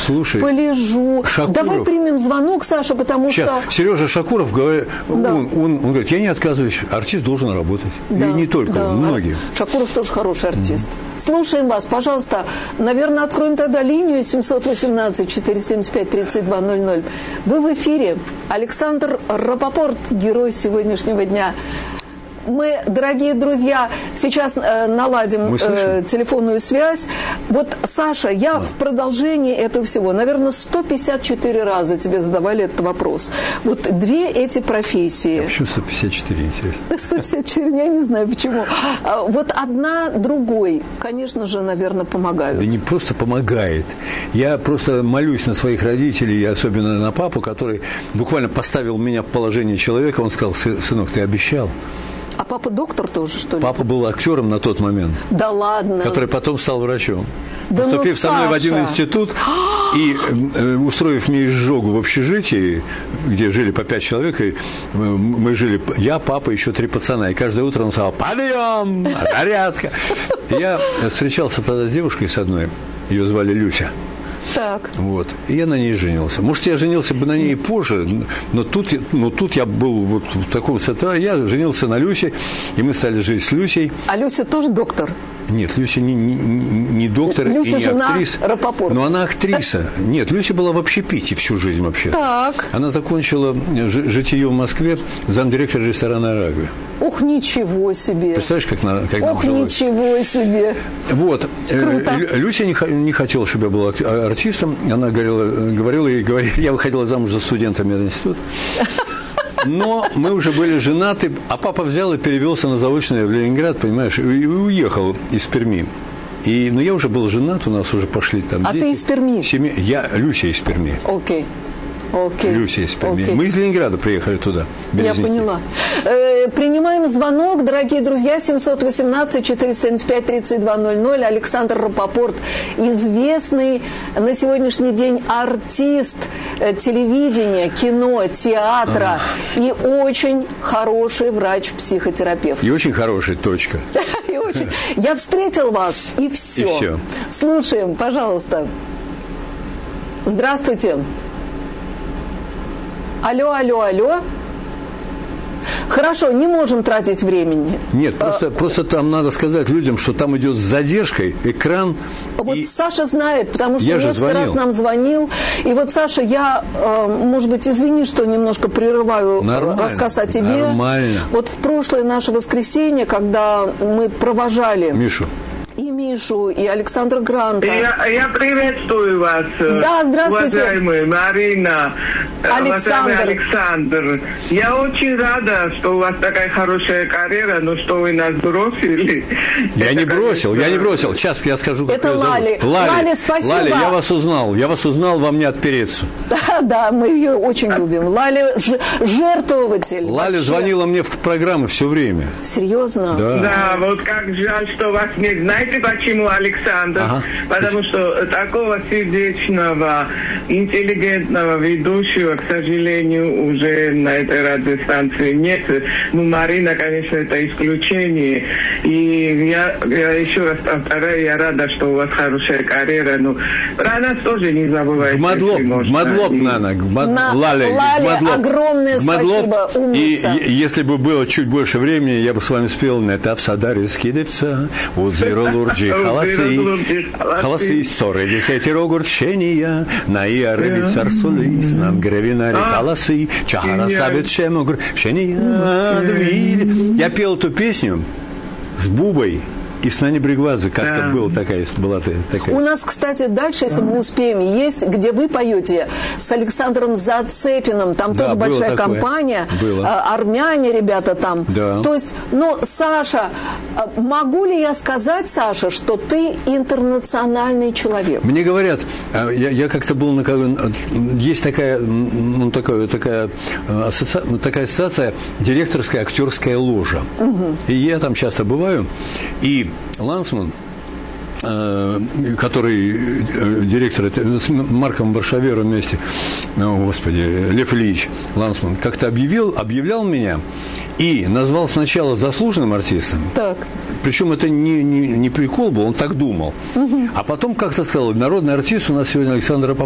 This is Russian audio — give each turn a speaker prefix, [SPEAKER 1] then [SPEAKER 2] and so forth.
[SPEAKER 1] Слушай,
[SPEAKER 2] полежу.
[SPEAKER 1] Шакуров.
[SPEAKER 2] Давай примем звонок, Саша, потому
[SPEAKER 1] сейчас,
[SPEAKER 2] что...
[SPEAKER 1] Сережа Шакуров говорит,
[SPEAKER 2] Да.
[SPEAKER 1] он говорит, я не отказываюсь, артист должен работать.
[SPEAKER 2] Да,
[SPEAKER 1] И не только,
[SPEAKER 2] да.
[SPEAKER 1] многие.
[SPEAKER 2] Шакуров тоже хороший артист. Слушаем вас, пожалуйста. Наверное, откроем тогда линию 718-475-3200. Вы в эфире. Александр Рапопорт, герой сегодняшнего дня. Мы, дорогие друзья, сейчас наладим телефонную связь. Вот, Саша, я в продолжении этого всего, наверное, 154 раза тебе задавали этот вопрос. Вот две эти профессии.
[SPEAKER 1] Почему 154, интересно?
[SPEAKER 2] 154, я не знаю почему. Вот одна другой, конечно же, наверное, помогают.
[SPEAKER 1] Да не просто помогает. Я просто молюсь на своих родителей, особенно на папу, который буквально поставил меня в положение человека. Он сказал, сынок, ты обещал.
[SPEAKER 2] А папа доктор тоже, что ли?
[SPEAKER 1] Папа был актером на тот момент.
[SPEAKER 2] Да ладно.
[SPEAKER 1] Который потом стал врачом.
[SPEAKER 2] Да
[SPEAKER 1] Поступив
[SPEAKER 2] ну,
[SPEAKER 1] со мной в один
[SPEAKER 2] Саша.
[SPEAKER 1] институт и устроив мне изжогу в общежитии, где жили по 5 человек, и мы жили, я, папа, еще 3 пацана, и каждое утро он сказал: подъем, зарядка. И я встречался тогда с девушкой с одной, ее звали Люся.
[SPEAKER 2] Так.
[SPEAKER 1] Вот. И я на ней женился. Может, я женился бы на ней и позже, но тут я был вот в таком состоянии. Я женился на Люсе, и мы стали жить с Люсей.
[SPEAKER 2] А Люся тоже доктор?
[SPEAKER 1] Нет, Люся не доктор
[SPEAKER 2] Люся
[SPEAKER 1] и не
[SPEAKER 2] жена
[SPEAKER 1] актриса.
[SPEAKER 2] Рапопорта.
[SPEAKER 1] Но она актриса. Нет, Люся была в общепите всю жизнь вообще.
[SPEAKER 2] Так.
[SPEAKER 1] Она закончила житие в Москве, замдиректора ресторана «Арагви».
[SPEAKER 2] Ох, ничего себе.
[SPEAKER 1] Представляешь, как нам
[SPEAKER 2] Ох,
[SPEAKER 1] жилось?
[SPEAKER 2] ничего себе.
[SPEAKER 1] Вот.
[SPEAKER 2] Круто.
[SPEAKER 1] Люся не хотела, чтобы я был артистом. Она говорила, я выходила замуж за студента мединститута. Но мы уже были женаты, а папа взял и перевелся на заочное в Ленинград, понимаешь, и уехал из Перми. Но я уже был женат, у нас уже пошли там дети.
[SPEAKER 2] А ты из Перми?
[SPEAKER 1] Люся из Перми.
[SPEAKER 2] Окей.
[SPEAKER 1] Люся из Перми.
[SPEAKER 2] Окей.
[SPEAKER 1] Мы из Ленинграда приехали туда.
[SPEAKER 2] Я поняла. Принимаем звонок, дорогие друзья, 718-475-3200. Александр Рапопорт, известный на сегодняшний день артист телевидения, кино, театра и очень хороший врач-психотерапевт.
[SPEAKER 1] И очень хороший, точка.
[SPEAKER 2] Я встретил вас, и все.
[SPEAKER 1] И все.
[SPEAKER 2] Слушаем, пожалуйста. Здравствуйте. Алло. Хорошо, не можем тратить времени.
[SPEAKER 1] Нет, просто там надо сказать людям, что там идет с задержкой экран.
[SPEAKER 2] Вот Саша знает, потому что несколько раз нам звонил. И вот, Саша, я, может быть, извини, что немножко прерываю рассказ о тебе.
[SPEAKER 1] Нормально.
[SPEAKER 2] Вот в прошлое наше воскресенье, когда мы провожали... И Мишу, и Александра Гранта.
[SPEAKER 3] Я приветствую вас.
[SPEAKER 2] Да, здравствуйте.
[SPEAKER 3] Уважаемая Марина, уважаемый Александр. Я очень рада, что у вас такая хорошая карьера, но что вы нас бросили.
[SPEAKER 1] Я не бросил. Сейчас я скажу, как
[SPEAKER 2] это
[SPEAKER 1] ее зовут.
[SPEAKER 2] Лали. Лали, спасибо.
[SPEAKER 1] Лали, я вас узнал, вам не отпереться.
[SPEAKER 2] Да, мы ее очень любим. Лали жертвователь.
[SPEAKER 1] Лали звонила мне в программы все время.
[SPEAKER 2] Серьезно?
[SPEAKER 3] Да, вот как жаль, что вас не знаете, почему, Александр? Потому что такого сердечного, интеллигентного ведущего, к сожалению, уже на этой радиостанции нет. Марина, конечно, это исключение. И я еще раз повторяю, я рада, что у вас хорошая карьера, но про нас тоже не забывайте.
[SPEAKER 1] Гмадлоп, Нана.
[SPEAKER 2] Лали, огромное спасибо, умница.
[SPEAKER 1] И если бы было чуть больше времени, я бы с вами спел «Нета в садаре скидывца, вот зеро лурджи халасы, ссоры десятеро огурчения, на иарыли царсулис, нам гравинари халасы, чахара сабит шем огурчения, двили». Я пел эту песню с Бубой и с Нани Бригвадзе, как-то была такая.
[SPEAKER 2] У нас, кстати, дальше, если мы успеем, есть, где вы поете с Александром Зацепиным, там тоже большая компания, армяне ребята там.
[SPEAKER 1] Да.
[SPEAKER 2] То есть, Саша, могу ли я сказать, Саша, что ты интернациональный человек?
[SPEAKER 1] Мне говорят, я как-то был есть такая ассоциация, директорская актерская ложа. И я там часто бываю, и Лансман, который директор с Марком Варшавером вместе, Лев Ильич Лансман, как-то объявлял меня и назвал сначала заслуженным артистом.
[SPEAKER 2] Так.
[SPEAKER 1] Причем это не прикол был, он так думал. А потом как-то сказал: народный артист у нас сегодня Александр Рапопорт.